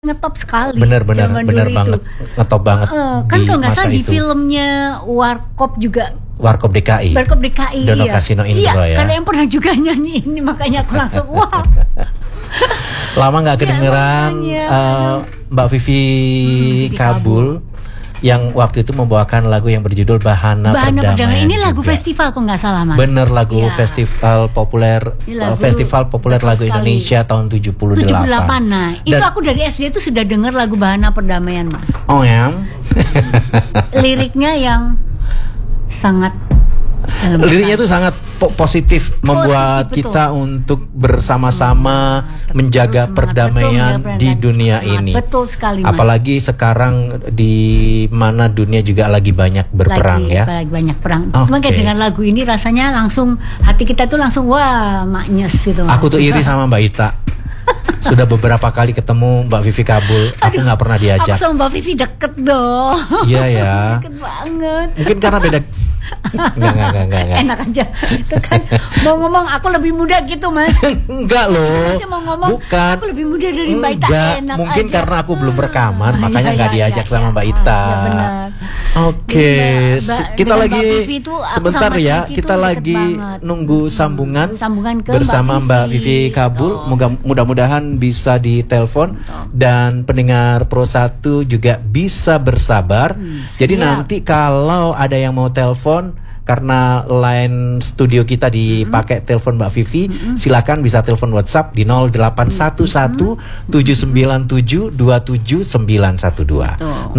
ngetop sekali. Bener banget, ngetop banget. Kan kalau nggak salah di filmnya Warkop juga. Warkop DKI. Dono iya. Kasino Indro ya. Karena yang pernah juga nyanyi ini, makanya aku langsung wah. Lama nggak kedengeran Mbak Vivi Kabul yang waktu itu membawakan lagu yang berjudul Bahana Perdamaian. Ini lagu festival kok nggak salah, Mas. Bener, lagu festival populer lagu Indonesia tahun 78. Nah, itu aku dari SD itu sudah dengar lagu Bahana Perdamaian, Mas. Oh ya. Liriknya yang sangat liriknya itu sangat positif, membuat kita untuk bersama-sama menjaga perdamaian di dunia ini. Betul sekali, Mas. Apalagi sekarang di mana dunia juga lagi banyak berperang lagi banyak perang. Cuma kayak dengan lagu ini rasanya langsung hati kita tuh langsung wah maknyes gitu, Mas. Aku tuh iri sama Mbak Ita. Sudah beberapa kali ketemu Mbak Vivi Kabul, aku nggak pernah diajak. Aku sama Mbak Vivi deket dong. Iya ya. Deket banget. Mungkin karena beda. Enggak. Enak aja. Itu kan mau ngomong aku lebih muda gitu, Mas. Enggak loh. Masih mau ngomong bukan. Aku lebih muda dari Mbak Ita. Enak mungkin aja. Karena aku belum rekaman, makanya nggak diajak sama Mbak Ita. Ya benar. Oke, kita lagi sebentar ya. Kita lagi nunggu sambungan ke bersama Mbak Vivi Kabul. Mudah-mudahan bisa ditelepon dan pendengar Pro 1 juga bisa bersabar. Jadi nanti kalau ada yang mau telepon, karena line studio kita dipakai telepon Mbak Vivi, silakan bisa telepon WhatsApp di 0811 797 27912. 0811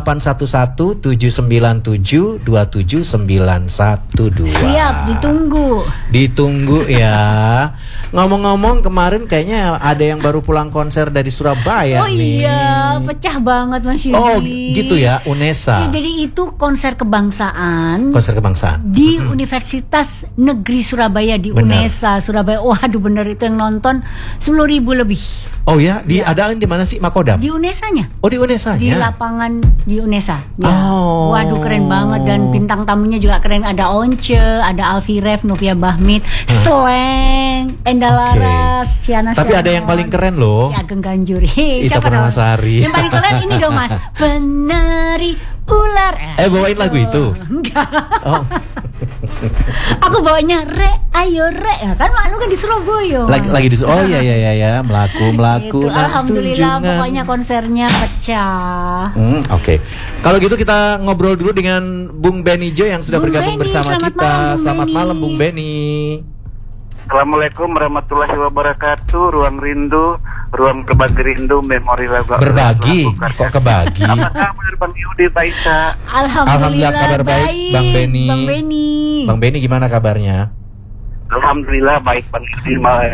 797 27912. Siap, Ditunggu ya. Ngomong-ngomong, kemarin kayaknya ada yang baru pulang konser dari Surabaya nih. Iya, pecah banget, Mas Yudi. Oh, gitu ya, UNESA. Ya, jadi itu konser kebangsaan di Universitas Negeri Surabaya di UNESA Surabaya. Waduh, bener itu yang nonton 10.000 lebih. Oh ya, diadain di mana sih, Makodam? Di UNESA-nya. Oh, di UNESA-nya. Di lapangan di UNESA. Ya. Oh. Waduh, keren banget, dan bintang tamunya juga keren. Ada Once, ada Alfi Ref, Novia Bahmit, Sleng, Enda Laras, Syana. Tapi ada yang paling keren loh. Ya, Ageng Ganjur. Ita Purnamasari. Yang paling keren ini dong, Mas. Penari ular. Bawain lagu itu? Enggak. Oh. Aku bawanya ayo ya kan malu kan di Surabaya. Lagi di ya melaku gitu. Alhamdulillah pokoknya konsernya pecah. Oke. Kalau gitu kita ngobrol dulu dengan Bung Benny Jo yang sudah bergabung bersama kita. Selamat malam Bung Benny. Assalamualaikum warahmatullahi wabarakatuh. Ruang rindu, ruang berbagi rindu, memori lagu. Berbagi, kok kebagi? Apa kabar Bang Yudi, Pak Isa? Alhamdulillah kabar baik, Bang Benny. Bang Benny gimana kabarnya? Alhamdulillah baik, Bang Yudi.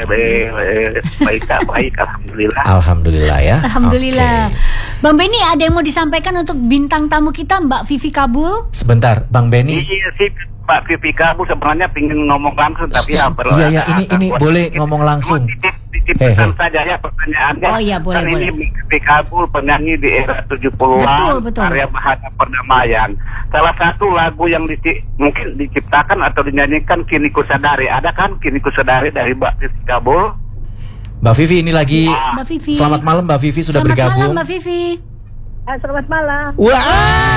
Baik, alhamdulillah. Alhamdulillah ya. Alhamdulillah. Okay. Bang Benny, ada yang mau disampaikan untuk bintang tamu kita, Mbak Vivi Kabul? Sebentar, Bang Benny. Iya sih, Pak Vivi Kabul sebenarnya pingin ngomong langsung, tapi Iya, ini boleh ngomong langsung. Titipkan saja ya pertanyaannya. Oh iya, boleh. Ini Vivi Kabul penyanyi di era 70-an, karya Bahana Perdamaian. Salah satu lagu yang mungkin diciptakan atau dinyanyikan Kini Ku Sadari. Ada kan Kini Ku Sadari dari Mbak Vivi Kabul? Mbak Vivi ini lagi. Mbak Vivi. Selamat malam Mbak Vivi sudah bergabung. Selamat malam Mbak Vivi. Selamat malam. Wah,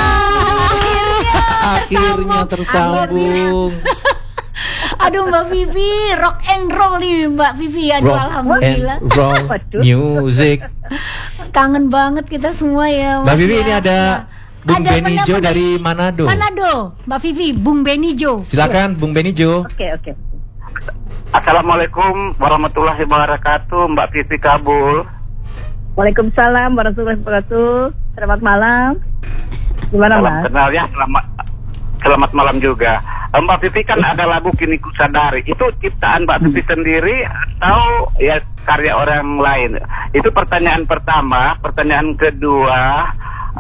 akhirnya tersambung. Aduh Mbak Vivi, rock and roll nih Mbak Vivi. Aduh, alhamdulillah. Roll music. Kangen banget kita semua ya, Mas. Mbak Vivi, ini ada Bung Benny Jo dari Manado. Mbak Vivi, Bung Benny Jo. Silakan Bung Benny Jo. Oke. Assalamualaikum warahmatullahi wabarakatuh, Mbak Vivi Kabul. Waalaikumsalam warahmatullahi wabarakatuh. Selamat malam. Gimana, Mas? Kenal ya, selamat malam juga. Mbak Vivi kan ada lagu Kini Ku Sadari. Itu ciptaan Mbak Vivi sendiri atau ya karya orang lain? Itu pertanyaan pertama. Pertanyaan kedua,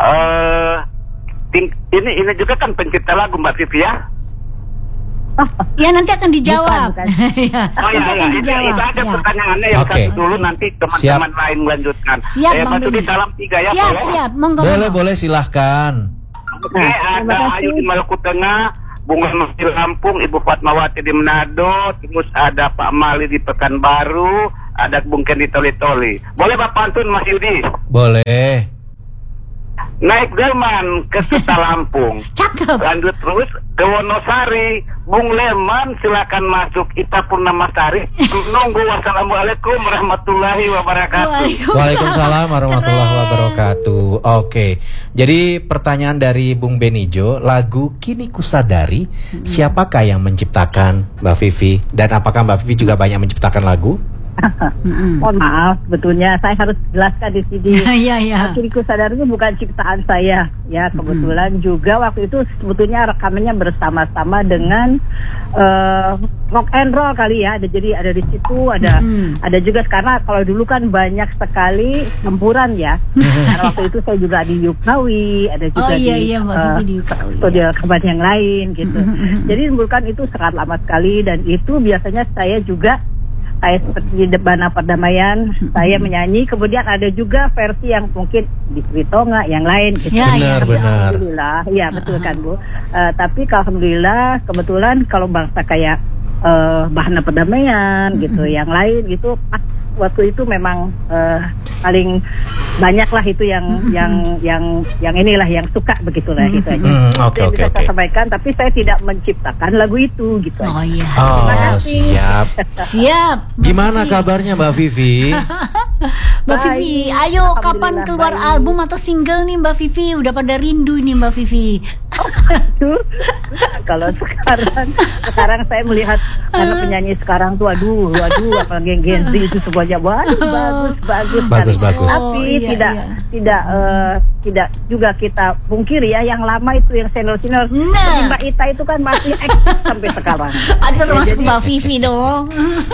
ini juga kan pencipta lagu Mbak Vivi ya? Ya nanti akan dijawab. Bukan. Nanti akan dijawab. Itu ada pertanyaannya yang satu dulu, nanti teman-teman lain melanjutkan. Siap, Bang Benny. Salam 3 ya. Siap. Boleh silahkan. Oke, ada Ayu di Maluku Tengah, Bunga Masih Lampung, Ibu Fatmawati di Manado, terus ada Pak Mali di Pekanbaru, ada Bung Kendi Toli-Toli. Boleh Bapak pantun Mas Yudi? Boleh. Naik delman ke Kota Lampung. Cakep. Lanjut terus ke Wonosari. Bung Leman silakan masuk. Ita Purnamasari. Menunggu. Wassalamualaikum warahmatullahi wabarakatuh. Waalaikumsalam warahmatullahi wabarakatuh. Oke. Jadi pertanyaan dari Bung Benijo, lagu Kini Kusadari, siapakah yang menciptakan, Mbak Vivi? Dan apakah Mbak Vivi juga banyak menciptakan lagu? Mohon maaf, sebetulnya saya harus jelaskan di sini. Iya. Kini Kusadari itu bukan ciptaan saya, ya. Kebetulan juga waktu itu sebetulnya rekamannya bersama-sama dengan rock and roll kali ya. Jadi ada di situ, ada juga karena kalau dulu kan banyak sekali campuran ya. Karena waktu itu saya juga di Yukawi, ada juga di studio rekaman yang lain gitu. Jadi bukan itu sangat lama sekali, dan itu biasanya saya juga seperti di Bana Perdamaian, saya menyanyi. Kemudian ada juga versi yang mungkin di Sritonga, yang lain gitu. Benar. Alhamdulillah, ya betul kan Bu. Tapi alhamdulillah kebetulan kalau bangsa kayak Bahana Perdamaian gitu, yang lain gitu, waktu itu memang paling banyak lah itu yang inilah yang suka begitulah gitu aja. Oke. Saya sampaikan, tapi saya tidak menciptakan lagu itu gitu. Oh iya. Siap. Gimana kabarnya Mbak Vivi? Mbak Vivi, ayo kapan keluar album atau single nih Mbak Vivi? Udah pada rindu nih Mbak Vivi. Kalau sekarang saya melihat karena penyanyi sekarang tuh aduh apalagi Gen Z itu semuanya bagus. Tapi tidak juga kita pungkiri ya, yang lama itu yang senior Mbak Ita itu kan masih eksis sampai sekarang. Ada termasuk Mbak Vivi dong.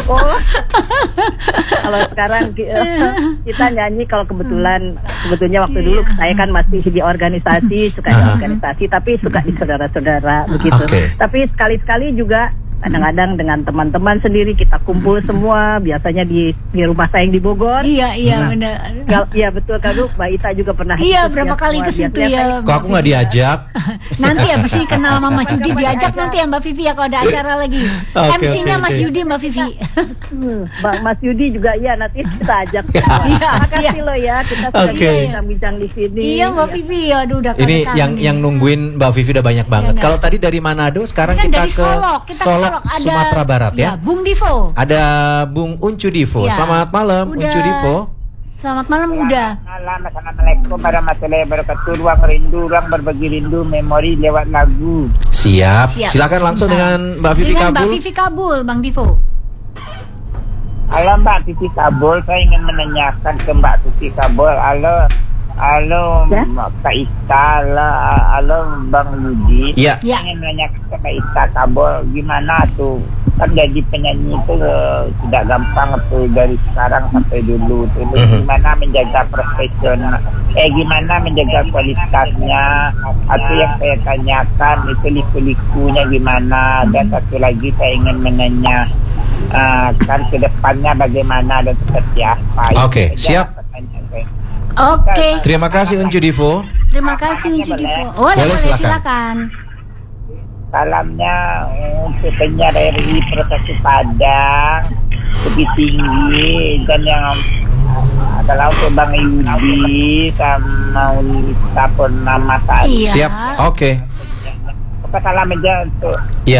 Kalau sekarang kita nyanyi, kalau sebetulnya waktu dulu saya kan masih di organisasi, suka di organisasi, tapi suka di saudara-saudara begitu. Tapi sekali-sekali juga kadang-kadang dengan teman-teman sendiri kita kumpul semua, biasanya di rumah saya yang di Bogor. Iya benar. Iya betul kan Bu, Mbak Ita juga pernah. Iya, berapa kali ke situ ya. Kok aku nggak diajak? Nanti habis ini kenal sama Mas Yudi diajak nanti ya Mbak Vivi ya kalau ada acara lagi. MC-nya Mas Yudi, Mbak Vivi. Mas Yudi juga ya, nanti kita ajak. Makasih loh ya, kita sudah bincang-bincang di sini. Iya Mbak Vivi, aduh udah. Ini yang nungguin Mbak Vivi udah banyak banget. Kalau tadi dari Manado, sekarang kita ke Solok. Sumatera Barat ya. Bung Divo. Ada Bung Uncu Divo. Selamat malam Uncu Divo. Selamat malam udah. Assalamualaikum warahmatullahi wabarakatuh. Ruang berbagi rindu, memori lewat lagu. Siap. Silakan langsung dengan Mbak Vivi Kabul. Mbak Vivi Kabul, Bang Divo. Halo Mbak Vivi Kabul, saya ingin menanyakan ke Mbak Vivi Kabul. Halo Kak Ita, halo Bang Yudi. Iya. Ingin menanyakan ke Kak Ita Kabul, gimana tuh kan jadi penyanyi itu tidak gampang tuh dari sekarang sampai dulu tuh. Gimana menjaga profesional, gimana menjaga kualitasnya, atau yang saya tanyakan itu liku-likunya gimana. Dan satu lagi saya ingin menanya kan ke depannya bagaimana dan seperti apa. Oke, siap. Oke. Terima kasih Uncu Divo. Terima kasih Uncu Divo. Boleh silakan. Salamnya untuk penyiar RRI Provinsi Padang lebih tinggi, dan yang adalah untuk Bang Yudi sama Ulita Purnamasari. Siap. Oke. Salam aja untuk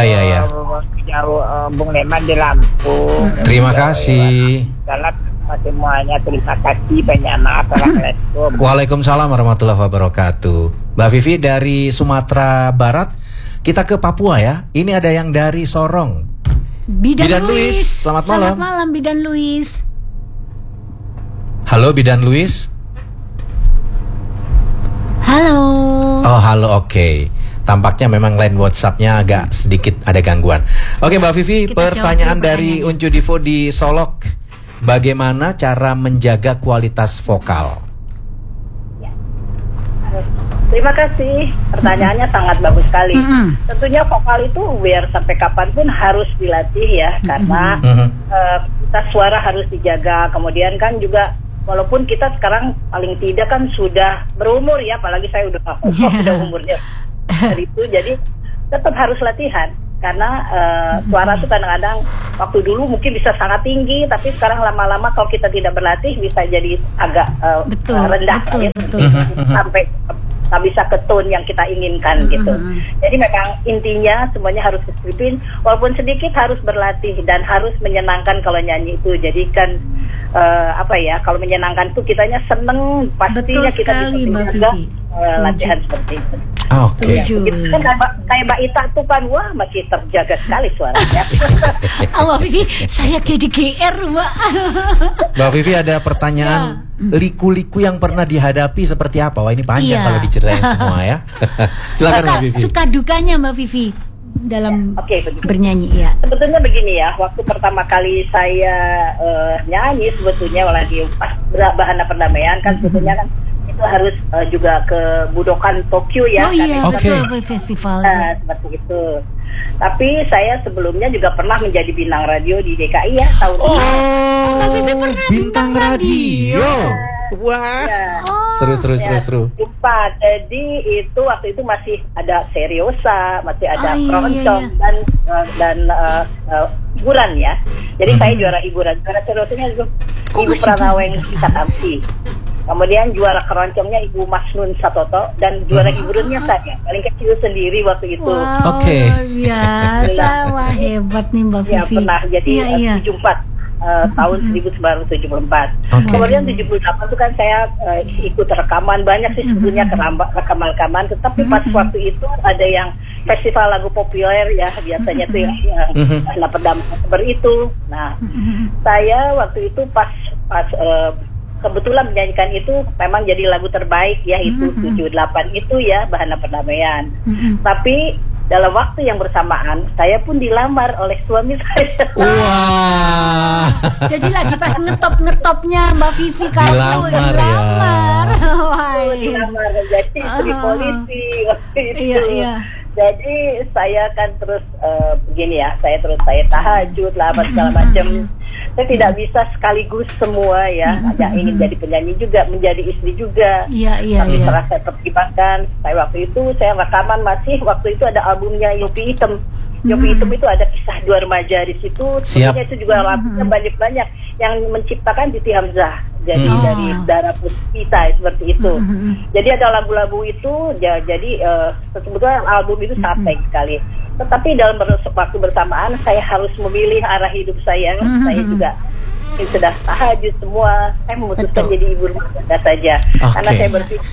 Bung Leman di Lampung. Terima kasih. Salam semuanya, terima kasih, banyak maaf. Assalamualaikum. Waalaikumsalam warahmatullahi wabarakatuh. Mbak Vivi dari Sumatera Barat, kita ke Papua ya. Ini ada yang dari Sorong. Bidan Luis. Selamat malam. Selamat malam Bidan Luis. Halo Bidan Luis. Halo. Oh halo, oke. Tampaknya memang line WhatsApp-nya agak sedikit ada gangguan. Oke Mbak Vivi, pertanyaan dari Uncu Divo di Solok. Bagaimana cara menjaga kualitas vokal? Terima kasih. Pertanyaannya sangat bagus sekali. Tentunya vokal itu biar sampai kapanpun harus dilatih ya, karena kita suara harus dijaga. Kemudian kan juga walaupun kita sekarang paling tidak kan sudah berumur ya, apalagi saya udah umurnya dari itu, jadi tetap harus latihan. karena suara itu kadang-kadang waktu dulu mungkin bisa sangat tinggi, tapi sekarang lama-lama kalau kita tidak berlatih bisa jadi agak rendah, betul. Sampai nggak bisa ke tone yang kita inginkan gitu. Jadi memang intinya semuanya harus disiplin, walaupun sedikit harus berlatih dan harus menyenangkan kalau nyanyi itu. Jadi kan kalau menyenangkan itu kitanya seneng, pastinya kita bisa menjaga latihan seperti itu. Oke. Gitu kan kayak Mbak Ita tuh kan, wah masih terjaga sekali suaranya. Mbak Vivi, saya kayak di GR, Mbak. Mbak Vivi ada pertanyaan, liku-liku yang pernah dihadapi seperti apa? Wah, ini panjang kalau diceritain semua ya. Silakan Mbak Vivi. Suka dukanya Mbak Vivi dalam bernyanyi ya. Sebetulnya begini ya, waktu pertama kali saya nyanyi sebetulnya lagi pas Bahana Perdamaian kan sebetulnya kan itu harus juga ke Budokan Tokyo ya. Oh iya, betul, festival. Seperti itu. Tapi saya sebelumnya juga pernah menjadi bintang radio di DKI ya tahun ini. Bintang radio. Wah. Seru. Jadi itu waktu itu masih ada Seriosa, masih ada Keroncong dan hiburan ya. Jadi saya juara hiburan. Juara Seriosanya itu Ibu Pranaweng Katamsi. Kemudian juara keroncongnya Ibu Masnun Satoto dan juara hiburannya saya paling kecil sendiri waktu itu. Wow, biasa, wah hebat nih Mbak Vivi. Ya pernah jadi 74 tahun 1974. Kemudian 78 itu kan saya ikut rekaman banyak sih sebetulnya rekaman-rekaman. Tetapi pas waktu itu ada yang festival lagu populer ya biasanya tuh yang Perdamaian itu. Nah saya waktu itu pas kebetulan menyanyikan itu memang jadi lagu terbaik ya itu 78 itu ya Bahana Perdamaian. Tapi dalam waktu yang bersamaan saya pun dilamar oleh suami saya. Wah. Jadi lagi pas ngetopnya Mbak Vivi Kabul dilamar. Dilamar jadi istri polisi waktu itu. Iya. Jadi saya kan terus begini ya, saya tahajud lah apa segala macam. Saya tidak bisa sekaligus semua ya. Ada ingin jadi penyanyi juga, menjadi istri juga. Tapi setelah saya pertimbangkan, waktu itu saya rekaman waktu itu ada albumnya Yopi Hitam. Yopi Hitam itu ada kisah dua remaja di situ. Sebenarnya itu juga lagunya banyak yang menciptakan Titi Hamzah. Jadi dari Darah Putih kita seperti itu. Jadi ada lagu-lagu itu, jadi sebetulnya album itu sangat baik sekali. Tetapi dalam waktu bersamaan saya harus memilih arah hidup saya. Saya juga sudah tahajud semua. Saya memutuskan jadi ibu rumah tangga saja. Karena saya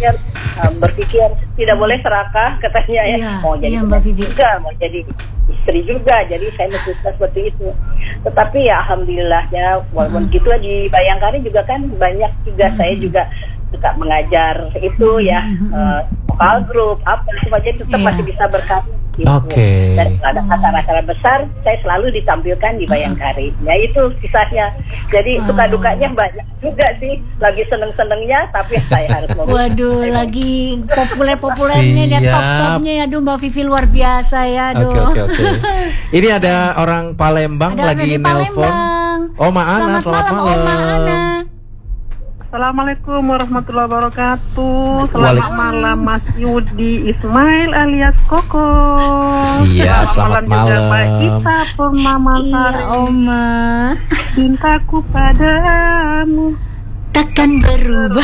berpikir tidak boleh serakah katanya ya. Mau jadi juga, mau jadi istri juga. Jadi saya memutuskan seperti itu. Tetapi ya alhamdulillahnya walaupun gitu di Bayangkari juga kan banyak juga saya juga suka mengajar itu ya vokal grup apa semacamnya tetap masih bisa berkarya gitu. Dan ada acara-acara besar saya selalu ditampilkan di Bayangkari. Ya itu kisahnya. Jadi suka dukanya banyak juga sih. Lagi seneng-senengnya tapi saya harus waduh lagi populernya dan top-topnya ya. Aduh Mbak Vivi luar biasa ya. Oke. Ini ada orang Palembang lagi nelpon. Oma Ana, selamat malam. Assalamualaikum warahmatullahi wabarakatuh. Selamat malam Mas Yudi Ismail alias Koko. Siap, selamat malam. Mbak Ita Purnamasari. Iya, Oma. Cintaku padamu takkan berubah.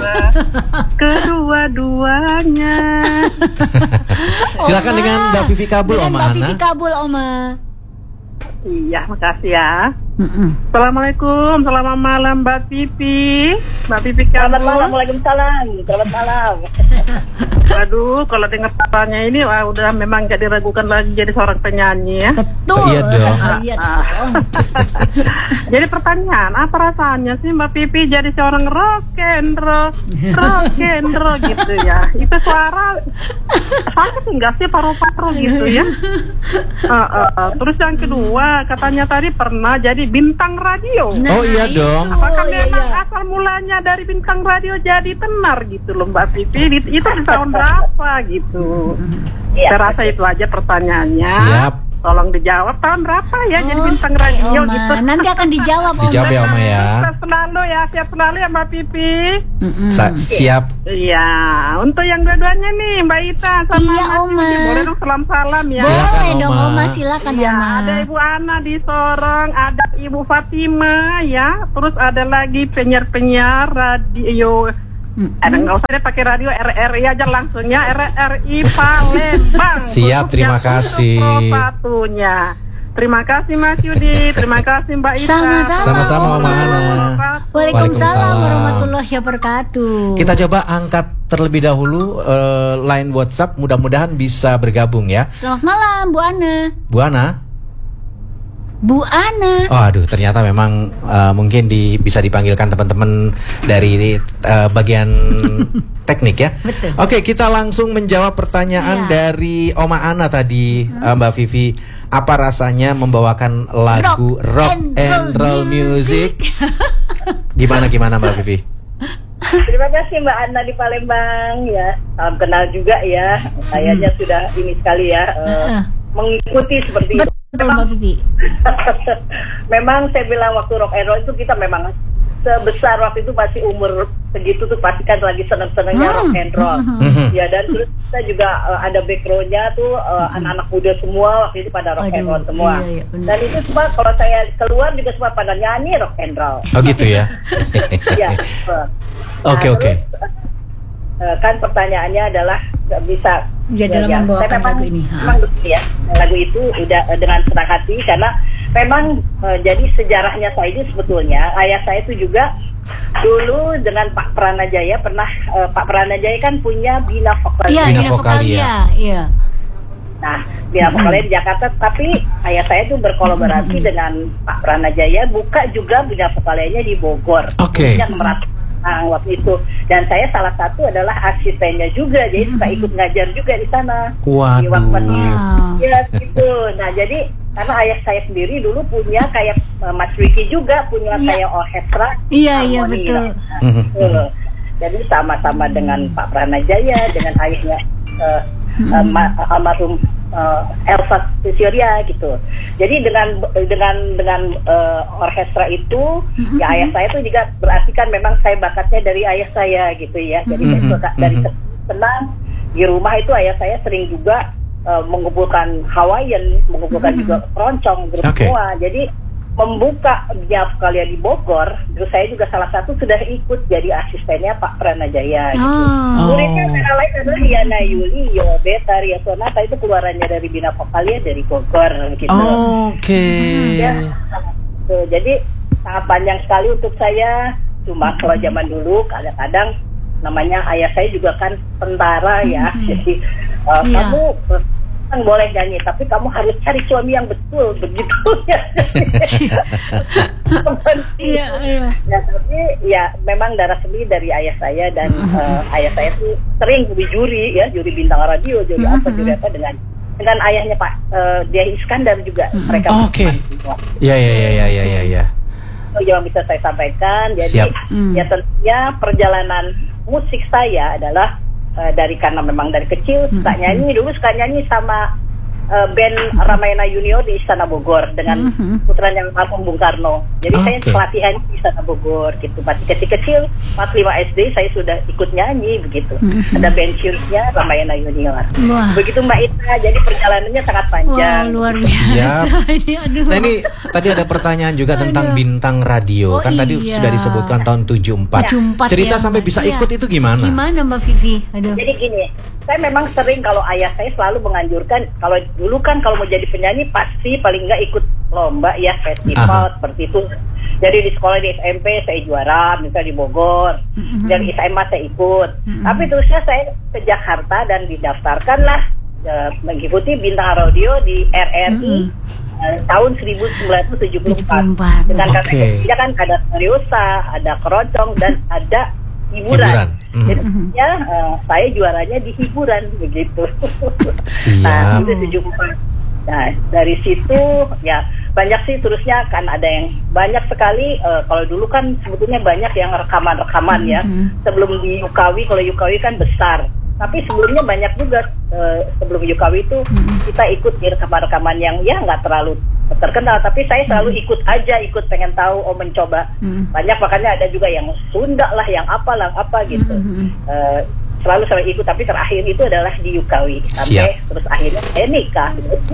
Kedua-duanya. Silakan dengan Mbak Vivi Kabul, Oma Ana. Mbak Vivi Kabul, Oma. Iya, makasih ya. Assalamualaikum, selamat malam Mbak Pipi. Mbak Pipi Kabul. Selamat malam, waalaikumsalam. Selamat malam. Waduh, kalau dengar suaranya ini udah memang gak diragukan lagi jadi seorang penyanyi ya. Betul. Iya dong. Jadi pertanyaan, apa rasanya sih Mbak Pipi jadi seorang rock and roll gitu ya? Itu suara sakit enggak sih paru-paru gitu ya? Terus yang kedua, katanya tadi pernah jadi bintang radio. Oh iya dong. Apakah memang asal mulanya dari bintang radio jadi tenar gitu loh Mbak Pipi? Itu tahun berapa gitu? Saya rasa itu aja pertanyaannya. Siap. Tolong dijawab tahun berapa ya jadi bintang radio Oma. gitu. Nanti akan dijawab, Oma. Dijawab ya, Oma ya. Sukses selalu ya, siap selalu ya Mbak Pipi. Siap. Iya, untuk yang dua-duanya nih Mbak Ita sama Iya, Mas Oma. Yudi, boleh dong salam-salam ya. Silakan, Boleh dong, Oma. Oma, silakan, Ya, Oma. ada Ibu Ana di Sorong, ada Ibu Fatima ya, terus ada lagi penyiar-penyiar radio. Ada nggak usah deh pakai radio, RRI aja langsung ya, RRI Palembang. Siap, terima kasih. Satunya. Terima kasih Mas Yudi, terima kasih Mbak Ita. Sama-sama, Oma Ana. Waalaikumsalam warahmatullahi wabarakatuh. Kita coba angkat terlebih dahulu line WhatsApp, mudah-mudahan bisa bergabung ya. Selamat malam, Bu Ana. Bu Ana. Bu Ana. Oh, aduh, ternyata memang mungkin bisa dipanggilkan teman-teman dari bagian teknik ya. Betul. Oke, kita langsung menjawab pertanyaan dari Oma Ana tadi, Mbak Vivi. Apa rasanya membawakan lagu rock and roll music? Gimana Mbak Vivi? Terima kasih Mbak Ana di Palembang ya. Salam kenal juga ya. Kayaknya sudah ini sekali ya mengikuti seperti itu. Betul, Mbak Vivi. Memang saya bilang waktu rock and roll itu kita memang sebesar waktu itu masih umur segitu tuh pasti kan lagi seneng-senengnya rock and roll. Ya, dan terus kita juga ada backgroundnya tuh anak-anak muda semua waktu itu pada rock and roll semua. Iya, dan itu semua kalau saya keluar juga semua pada nyanyi rock and roll. Oh gitu ya. Ya. Oke. Kan pertanyaannya adalah bisa dalam membawakan lagu ini. Memang betul ya, lagu itu udah dengan senang hati karena memang jadi sejarahnya saya ini sebetulnya ayah saya itu juga dulu dengan Pak Pranajaya pernah Pak Pranajaya kan punya Bina Vokalia. Iya, Bina Vokalia. Iya. Nah, Bina Vokalia di Jakarta, tapi ayah saya itu berkolaborasi dengan Pak Pranajaya buka juga Bina Vokalianya di Bogor. Oke. Yang waktu itu, dan saya salah satu adalah asistennya juga, jadi suka ikut ngajar juga di sana. Waduh. Ya gitu. Nah jadi karena ayah saya sendiri dulu punya kayak Mas Ricky juga punya kayak orkestra. Iya betul. Jadi sama-sama dengan Pak Pranajaya, dengan ayahnya almarhum Elva Surya gitu. Jadi dengan orkestra itu ya ayah saya tuh juga berarti kan memang saya bakatnya dari ayah saya gitu ya. Jadi saya suka dari senang di rumah itu ayah saya sering juga mengumpulkan Hawaiian, mengumpulkan juga keroncong grup semua. Jadi membuka Bina Vokalia di Bogor, terus saya juga salah satu sudah ikut jadi asistennya Pak Pranajaya gitu. Muridnya antara lain adalah Yana Yuli, Yobeta, Ria Sonata, itu keluarannya dari Bina Vokalia dari Bogor gitu. Ya, jadi sangat panjang sekali untuk saya. Cuma kalau zaman dulu kadang-kadang namanya ayah saya juga kan tentara ya, jadi kamu kan boleh nyanyi, tapi kamu harus cari suami yang betul, begitu ya. Iya. Ya, tapi ya memang darah seni dari ayah saya, dan ayah saya tuh sering jadi juri ya, juri bintang radio, juri apa dengan ayahnya Pak Dia Iskandar juga. Mereka Iya. Itu yang bisa saya sampaikan. Jadi ya tentunya perjalanan musik saya adalah karena memang dari kecil suka nyanyi, dulu suka nyanyi sama band Ramayana Junior di Istana Bogor dengan putranya almarhum Bung Karno. Jadi saya pelatihan di Istana Bogor gitu. Masih kecil-kecil, 45 SD saya sudah ikut nyanyi begitu. Ada benchurnya Ramayana Junior. Begitu Mbak Ita, jadi perjalanannya sangat panjang. Wah, luar biasa. Nah ini tadi ada pertanyaan juga tentang bintang radio. Kan tadi sudah disebutkan tahun 74. Cerita sampai bisa ikut itu gimana? Gimana Mbak Vivi? Jadi gini, saya memang sering, kalau ayah saya selalu menganjurkan, kalau dulu kan kalau mau jadi penyanyi pasti paling nggak ikut lomba ya, festival seperti itu. Jadi di sekolah di SMP saya juara, misalnya di Bogor, dan di SMA saya ikut. Tapi terusnya saya ke Jakarta dan didaftarkanlah mengikuti bintang radio di RRI tahun 1974. Dengan kategorinya kan ada seriosa, ada keroncong, dan ada hiburan. Jadi saya juaranya di hiburan begitu. Nah, itu 74. Nah, dari situ ya banyak sih terusnya kan, ada yang banyak sekali. Kalau dulu kan sebetulnya banyak yang rekaman-rekaman ya. Sebelum di Yukawi, kalau Yukawi kan besar. Tapi sebelumnya banyak juga sebelum Yukawi itu kita ikut di rekaman-rekaman yang ya nggak terlalu terkenal, tapi saya selalu ikut pengen tahu, mencoba. Banyak, makanya ada juga yang Sunda lah, yang apalah apa gitu. Selalu saya ikut, tapi terakhir itu adalah di Yukawi sampai terus akhirnya saya nikah.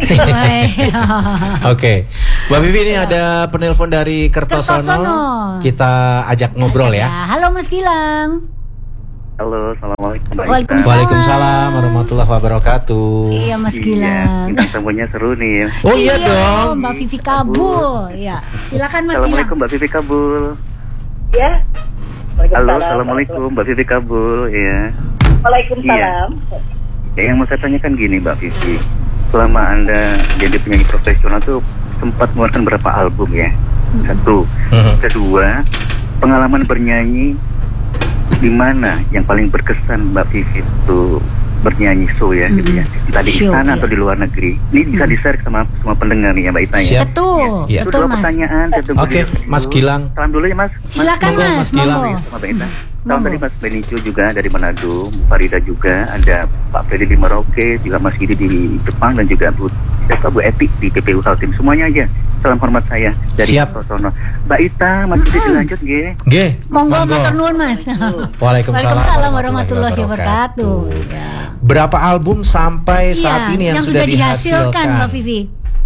Oke, Mbak Vivi, ini ada penelpon dari Kertosono. Kita ajak ngobrol ya. Halo Mas Gilang. Halo, assalamualaikum. Waalaikumsalam warahmatullahi wabarakatuh. Iya Mas Gilang. Bintang tamunya seru nih. Oh iya dong. Mbak Vivi Kabul. Ya, silakan Mas Gilang. Assalamualaikum Mbak Vivi Kabul. Ya. Halo, assalamualaikum Mbak Vivi Kabul. Ya. Waalaikumsalam. Ya, yang mau saya tanyakan gini Mbak Vivi, selama Anda jadi penyanyi profesional tuh sempat mengeluarkan berapa album ya? Satu. Kedua, pengalaman bernyanyi di mana yang paling berkesan Mbak Vivi itu bernyanyi show ya gitu ya, entah di istana atau di luar negeri. Ini bisa di-share sama semua pendengar nih ya Mbak Ita ya. Betul, ya. Betul Mas. Pertanyaan. Oke, Mas Gilang. Salam dulu ya Mas. Silakan Mas Gilang. Sama Mbak Ita. Salam dari Mas Benicio juga dari Manado, Farida juga, ada Pak Freddy di Merauke, juga Mas Gidi di Jepang, dan juga Bu Epi di PPU Kaltim. Semuanya aja. Salam hormat saya dari Kertosono. Mbak Ita, Mas Gidi dilanjut nggih. Nggih. Monggo matur nuwun Mas. Waalaikumsalam warahmatullahi wabarakatuh. Berapa album sampai saat ini yang sudah dihasilkan Mbak Vivi?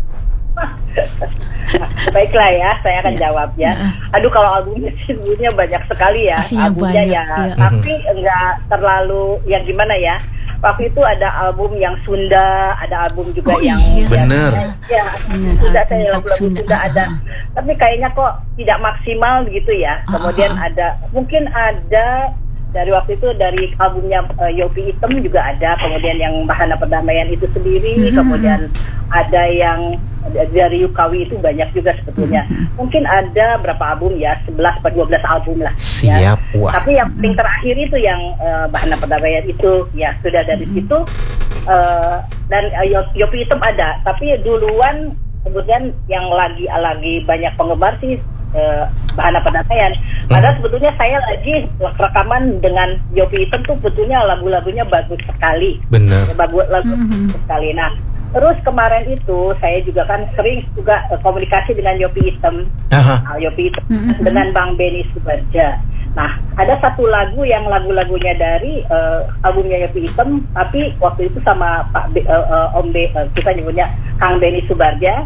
Baiklah ya, saya akan jawab ya. Aduh, kalau albumnya sebetulnya banyak sekali ya. Albumnya ya, tapi enggak terlalu yang gimana ya. Waktu itu ada album yang Sunda, ada album juga yang bener. Ya, Sunda, saya lagu-lagu Sunda ada. Tapi kayaknya kok tidak maksimal gitu ya. Kemudian mungkin ada dari waktu itu dari albumnya Yopi Item juga ada, kemudian yang Bahana Perdamaian itu sendiri, kemudian ada yang dari Yukawi itu banyak juga sebetulnya. Mungkin ada berapa album ya, 11 atau 12 album lah. Siap, ya. wah. Tapi yang paling terakhir itu yang Bahana Perdamaian itu ya sudah dari situ, dan Yopi Item ada, tapi duluan kemudian yang lagi banyak penggemar sih Bahana Perdamaian. Padahal sebetulnya saya lagi rekaman dengan Yopi Item tuh sebetulnya lagu-lagunya bagus sekali. Benar. Bagus sekali. Nah, terus kemarin itu saya juga kan sering juga komunikasi dengan Yopi Item. Yopi Item dengan Bang Benny Subarja. Nah, ada satu lagu yang lagu-lagunya dari albumnya Yopi Item, tapi waktu itu sama Pak kita nyebutnya Kang Benny Subarja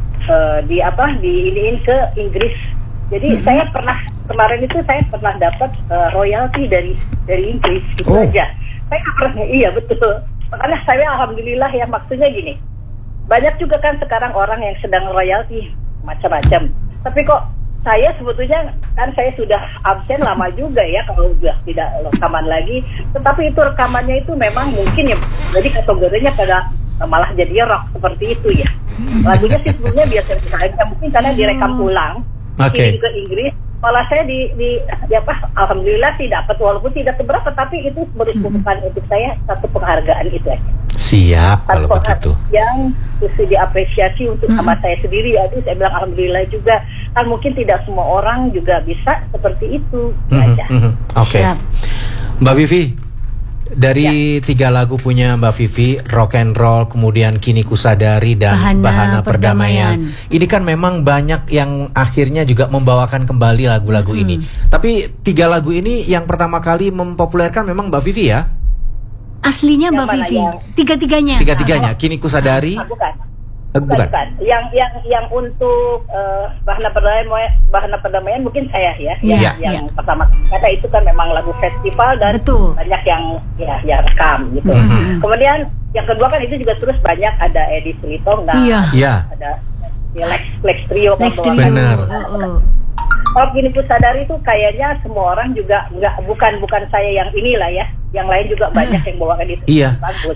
diiniin ke Inggris. Jadi saya kemarin itu saya pernah dapat royalti dari Inggris itu aja. Saya pernah, iya betul. Makanya saya alhamdulillah ya, maksudnya gini. Banyak juga kan sekarang orang yang sedang royalti macam-macam. Tapi kok saya sebetulnya kan saya sudah absen lama juga ya kalau sudah tidak rekaman lagi. Tetapi itu rekamannya itu memang mungkin ya jadi kategorinya pada malah jadi rock seperti itu ya. Lagunya sih sebetulnya biasa aja, mungkin karena direkam ulang. Kirim ke Inggris, malah saya alhamdulillah sih dapat, walaupun tidak seberapa, tapi itu merupakan untuk saya satu penghargaan itu aja. Siap kalau begitu. Yang mesti diapresiasi untuk sama saya sendiri. Aduh, saya bilang alhamdulillah juga. Kan mungkin tidak semua orang juga bisa seperti itu. Oke. Mbak Vivi, dari 3 lagu punya Mbak Vivi, Rock and Roll, kemudian Kini Kusadari, dan Bahana Perdamaian. Ini kan memang banyak yang akhirnya juga membawakan kembali lagu-lagu ini. Tapi 3 lagu ini yang pertama kali mempopulerkan memang Mbak Vivi ya? Aslinya Mbak Vivi. Tiga-tiganya. Kini Kusadari. Bukan. Yang untuk Bahana Perdamaian mungkin saya ya. Yang pertama, karena itu kan memang lagu festival dan banyak yang rekam gitu. Kemudian yang kedua kan itu juga terus banyak ada Edi Silitonga, ada Lex Trio. Benar. Kalau Kini Kusadari itu kayaknya semua orang juga bukan saya yang inilah ya. Yang lain juga banyak yang bawakan itu. Bagus.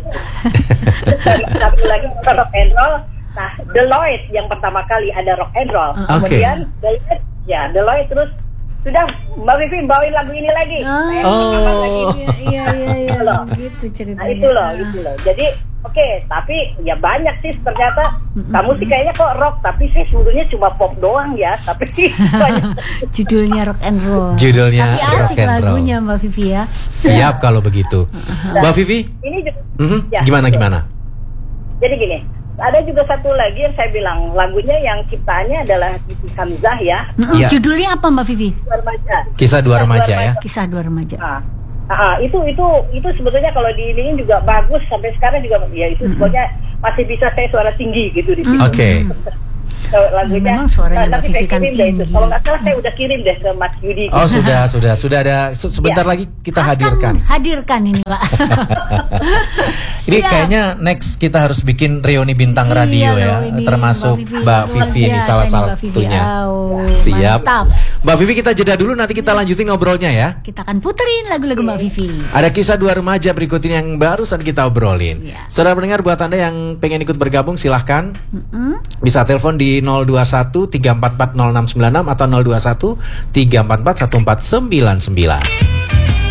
Satu lagi rock and roll. Nah, Deloitte yang pertama kali ada rock and roll. Kemudian Deloitte terus sudah Mbak Vivi bawain lagu ini lagi. Iya. Gitu ceritanya. Nah, itu loh. Jadi Oke, tapi ya banyak sih ternyata. Kamu sih kayaknya kok rock, tapi saya sebetulnya cuma pop doang ya. Tapi banyak. Judulnya rock and roll. Judulnya tapi asik rock and roll. lagunya Mbak Vivi ya. Siap kalau begitu. Mbak Vivi, Ini juga, ya, gimana? Jadi gini, ada juga satu lagi yang saya bilang lagunya yang ciptaannya adalah Siti Hamzah ya. Iya. Judulnya apa Mbak Vivi? Kisah dua remaja ya. Kisah dua remaja. Itu sebetulnya kalau diiniin juga bagus sampai sekarang juga ya itu sebetulnya masih bisa saya suara tinggi gitu di sini. Oke. Lagunya. Memang suaranya Mbak tapi saya Vivi kan kirim deh itu. tinggi. Kalau nggak salah saya udah kirim deh ke Mas Yudi. Oh sudah ada sebentar lagi kita hadirkan. Hadirkan ini Pak. Ini kayaknya next kita harus bikin reuni bintang radio ya, loh, ini termasuk Mbak Vivi ini salah satunya. Siap. Mantap. Mbak Vivi kita jeda dulu, nanti kita lanjutin ngobrolnya ya. Kita akan puterin lagu-lagu Mbak Vivi. Ada kisah dua remaja berikut ini yang barusan kita obrolin. Saudara pendengar, buat Anda yang pengen ikut bergabung silahkan. Bisa telepon di 021 344 0696 atau 021 344 1499.